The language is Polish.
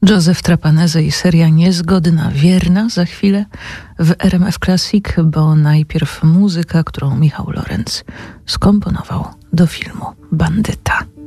Józef Trapanese i seria Niezgodna Wierna za chwilę w RMF Classic, bo najpierw muzyka, którą Michał Lorenz skomponował do filmu Bandyta.